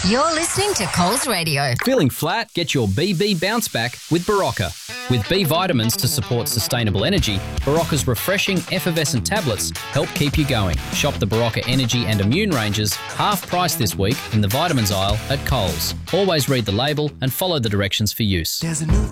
You're listening to Coles Radio. Feeling flat? Get your BB bounce back with Barocca. With B vitamins to support sustainable energy, Barocca's refreshing effervescent tablets help keep you going. Shop the Barocca Energy and Immune ranges half price this week in the vitamins aisle at Coles. Always read the label and follow the directions for use. There's a new